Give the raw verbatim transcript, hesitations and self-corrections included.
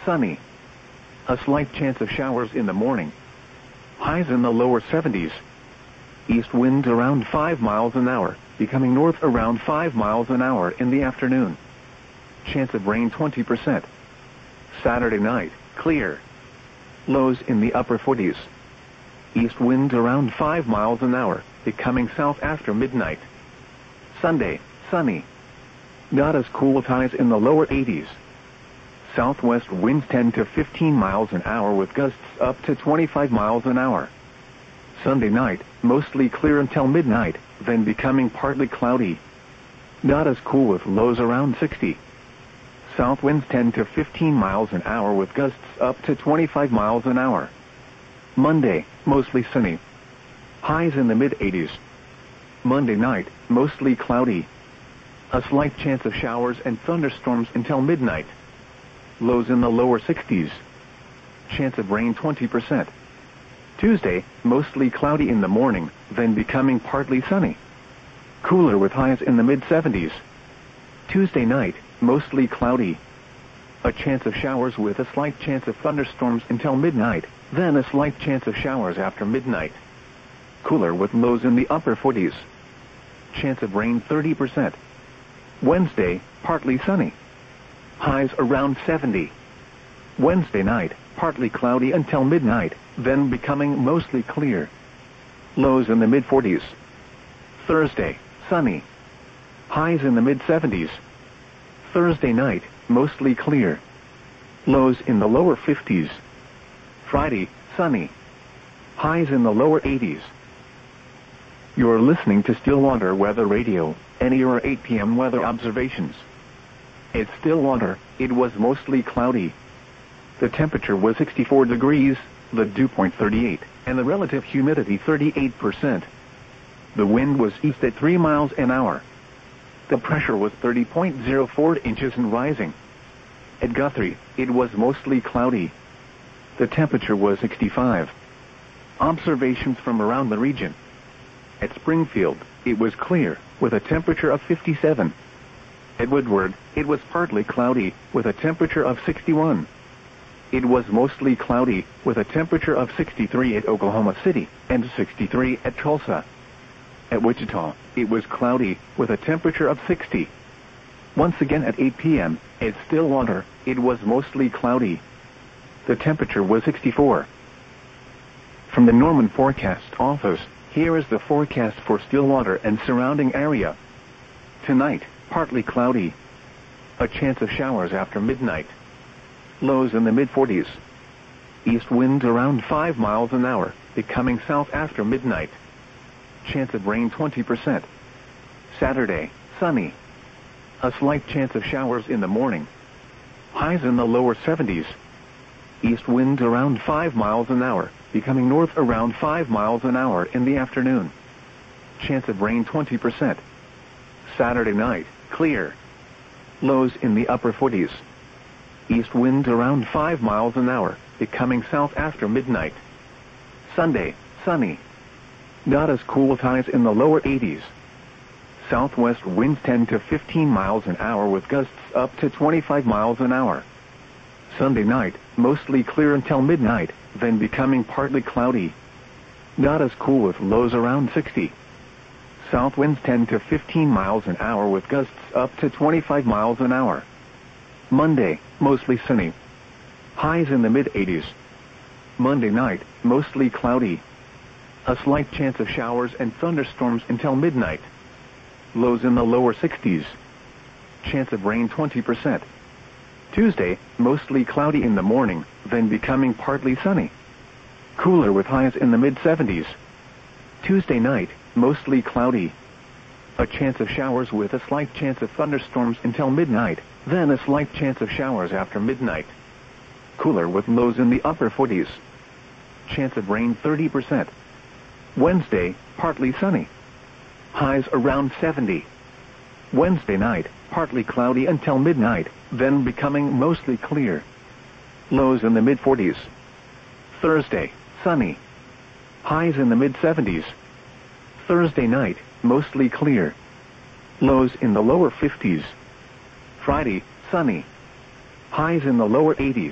sunny. A slight chance of showers in the morning. Highs in the lower seventies. East wind around five miles an hour, becoming north around five miles an hour in the afternoon. Chance of rain twenty percent. Saturday night, clear. Lows in the upper forties. East wind around five miles an hour, becoming south after midnight. Sunday, sunny. Not as cool, with highs in the lower eighties. Southwest winds ten to fifteen miles an hour with gusts up to twenty-five miles an hour. Sunday night, mostly clear until midnight, then becoming partly cloudy. Not as cool, with lows around sixty. South winds ten to fifteen miles an hour with gusts up to twenty-five miles an hour. Monday, mostly sunny. Highs in the mid-eighties. Monday night, mostly cloudy. A slight chance of showers and thunderstorms until midnight. Lows in the lower sixties. Chance of rain twenty percent. Tuesday, mostly cloudy in the morning, then becoming partly sunny. Cooler with highs in the mid-seventies. Tuesday night, mostly cloudy. A chance of showers with a slight chance of thunderstorms until midnight, then a slight chance of showers after midnight. Cooler with lows in the upper forties. Chance of rain thirty percent. Wednesday, partly sunny. Highs around seventy. Wednesday night, partly cloudy until midnight, then becoming mostly clear. Lows in the mid-forties. Thursday, sunny. Highs in the mid-seventies. Thursday night, mostly clear. Lows in the lower fifties. Friday, sunny. Highs in the lower eighties. You're listening to Stillwater Weather Radio, N E R eight p m weather observations. At Stillwater, it was mostly cloudy. The temperature was sixty-four degrees, the dew point thirty-eight, and the relative humidity thirty-eight percent. The wind was east at three miles an hour. The pressure was thirty point zero four inches and rising. At Guthrie, it was mostly cloudy. The temperature was sixty-five. Observations from around the region. At Springfield, it was clear, with a temperature of fifty-seven. At Woodward, it was partly cloudy, with a temperature of sixty-one. It was mostly cloudy, with a temperature of sixty-three at Oklahoma City, and sixty-three at Tulsa. At Wichita, it was cloudy, with a temperature of sixty. Once again at eight p m, at Stillwater, it was mostly cloudy. The temperature was sixty-four. From the Norman Forecast Office, here is the forecast for Stillwater and surrounding area. Tonight, partly cloudy. A chance of showers after midnight. Lows in the mid-forties. East wind around five miles an hour, becoming south after midnight. Chance of rain twenty percent. Saturday, sunny. A slight chance of showers in the morning. Highs in the lower seventies. East wind around five miles an hour, becoming north around five miles an hour in the afternoon. Chance of rain twenty percent. Saturday night, clear. Lows in the upper forties. East wind around five miles an hour, becoming south after midnight. Sunday, sunny. Not as cool, with highs in the lower eighties. Southwest winds ten to fifteen miles an hour with gusts up to twenty-five miles an hour. Sunday night, mostly clear until midnight, then becoming partly cloudy. Not as cool, with lows around sixty. South winds ten to fifteen miles an hour with gusts up to twenty-five miles an hour. Monday, mostly sunny. Highs in the mid-eighties. Monday night, mostly cloudy. A slight chance of showers and thunderstorms until midnight. Lows in the lower sixties. Chance of rain twenty percent. Tuesday, mostly cloudy in the morning, then becoming partly sunny. Cooler with highs in the mid-seventies. Tuesday night, mostly cloudy. A chance of showers with a slight chance of thunderstorms until midnight, then a slight chance of showers after midnight. Cooler with lows in the upper forties. Chance of rain thirty percent. Wednesday, partly sunny. Highs around seventy. Wednesday night, partly cloudy until midnight, then becoming mostly clear. Lows in the mid-forties. Thursday, sunny. Highs in the mid-seventies. Thursday night, mostly clear. Lows in the lower fifties. Friday, sunny. Highs in the lower eighties.